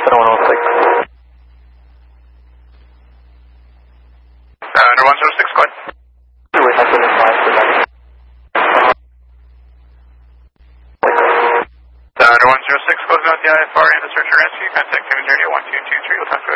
Center 106. Under 106, go ahead. Under 106, closing out the IFR and the search and rescue. Contact Kevin Journey 1223. We'll talk to you.